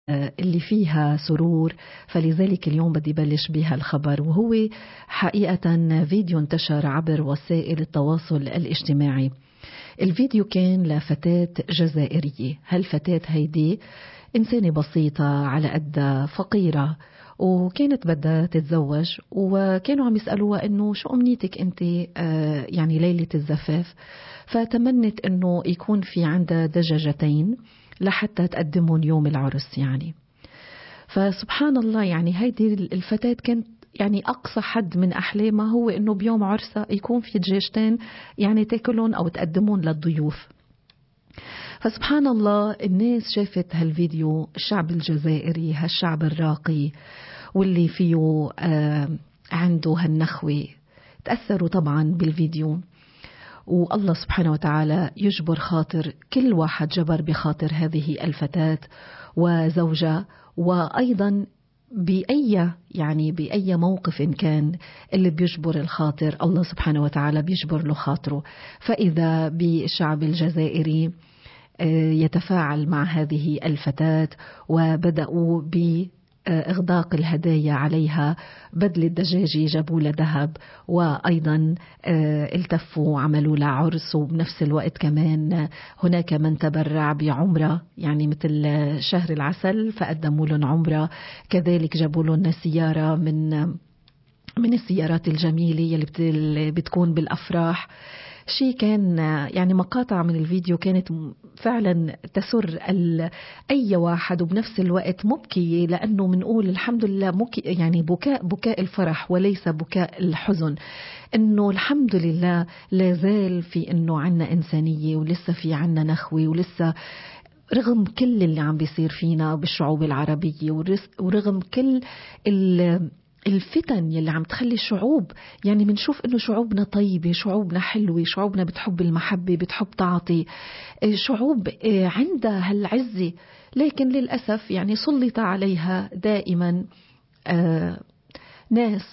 اللي فيها سرور، فلذلك اليوم بدي بلش بها الخبر، وهو حقيقة فيديو انتشر عبر وسائل التواصل الاجتماعي. الفيديو كان لفتاة جزائرية. هالفتاة هيدي إنسانة بسيطة على قد فقيرة، وكانت بدها تتزوج، وكانوا عم يسألوها إنه شو أمنيتك أنت يعني ليلة الزفاف، فتمنت إنه يكون في عندها دجاجتين لحتى تقدمهم يوم العرس يعني. فسبحان الله، يعني هيدي الفتاة كانت يعني أقصى حد من أحلامها هو إنه بيوم عرسها يكون في دجاجتين يعني تاكلون أو تقدمون للضيوف. فسبحان الله، الناس شافت هالفيديو، الشعب الجزائري هالشعب الراقي واللي فيه عنده هالنخوة، تأثروا طبعا بالفيديو. والله سبحانه وتعالى يجبر خاطر كل واحد جبر بخاطر هذه الفتاة وزوجها، وأيضا بأي موقف إن كان اللي بيجبر الخاطر الله سبحانه وتعالى بيجبر له خاطره. فإذا بالشعب الجزائري يتفاعل مع هذه الفتاة، وبدأوا بإغداق الهدايا عليها، بدل الدجاج جابوا لها ذهب، وأيضا التفوا عملوا لها عرس، وبنفس الوقت كمان هناك من تبرع بعمرة يعني مثل شهر العسل فقدموا لهم عمرة. كذلك جابوا لهم سيارة من السيارات الجميلة اللي بتكون بالأفراح. شيء كان يعني مقاطع من الفيديو كانت فعلا تسر أي واحد، وبنفس الوقت مبكية، لأنه منقول الحمد لله يعني بكاء الفرح وليس بكاء الحزن، إنه الحمد لله لازال في إنه عنا إنسانية، ولسه في عنا نخوة، ولسه رغم كل اللي عم بيصير فينا بالشعوب العربية، ورغم كل الفتن يلي عم تخلي الشعوب، يعني منشوف انه شعوبنا طيبة، شعوبنا حلوة، شعوبنا بتحب المحبة، بتحب تعطي، شعوب عندها هالعزة، لكن للأسف يعني سلط عليها دائما ناس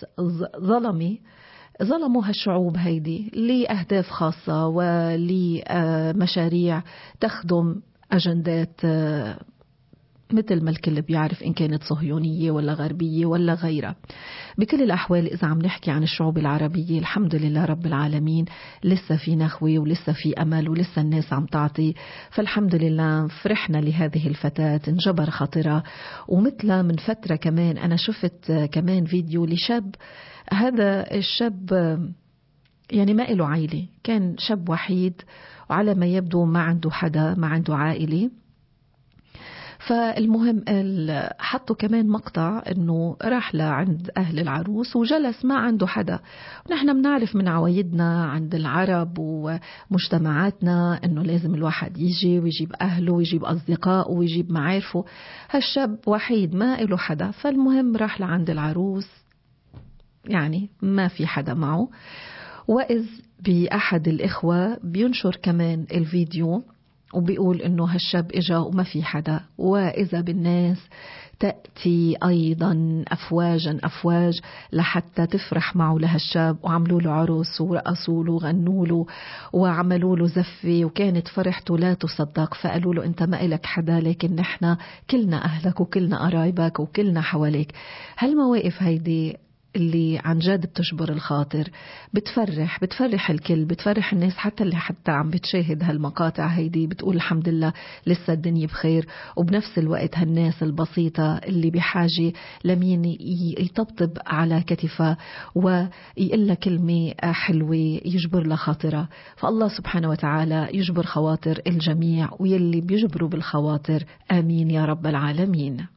ظلموا هالشعوب هيدي لأهداف خاصة ولمشاريع تخدم أجندات مثل ما الكل بيعرف إن كانت صهيونية ولا غربية ولا غيرها. بكل الأحوال إذا عم نحكي عن الشعوب العربية، الحمد لله رب العالمين لسه في نخوة ولسه في أمل ولسه الناس عم تعطي. فالحمد لله فرحنا لهذه الفتاة انجبر خاطرها. ومثل من فترة كمان أنا شفت كمان فيديو لشاب، هذا الشاب يعني ما له عائلة، كان شاب وحيد، وعلى ما يبدو ما عنده حدا، ما عنده عائلة. فالمهم حطوا كمان مقطع انه راح لعند اهل العروس وجلس ما عنده حدا. ونحن بنعرف من عوايدنا عند العرب ومجتمعاتنا انه لازم الواحد يجي ويجيب اهله ويجيب اصدقائه ويجيب معارفه. هالشاب وحيد ما له حدا، فالمهم راح لعند العروس يعني ما في حدا معه، وإذ بأحد الإخوة بينشر كمان الفيديو وبيقول إنه هالشاب إجا وما في حدا، وإذا بالناس تأتي أيضا أفواج لحتى تفرح معه لهالشاب، وعملوا له عرس ورقصوا له وغنوا له وعملوا له زفة، وكانت فرحته لا تصدق. فقالوا له أنت ما إلك حدا، لكن نحن كلنا أهلك وكلنا قرايبك وكلنا حواليك. هالمواقف هيدي اللي عن جد بتجبر الخاطر، بتفرح الكل، بتفرح الناس، حتى اللي حتى عم بتشاهد هالمقاطع هيدي بتقول الحمد لله لسه الدنيا بخير. وبنفس الوقت هالناس البسيطة اللي بحاجة لمين يطبطب على كتفها ويقول لها كلمة حلوة يجبر لها خاطرها. فالله سبحانه وتعالى يجبر خواطر الجميع، ويلي بيجبروا بالخواطر آمين يا رب العالمين.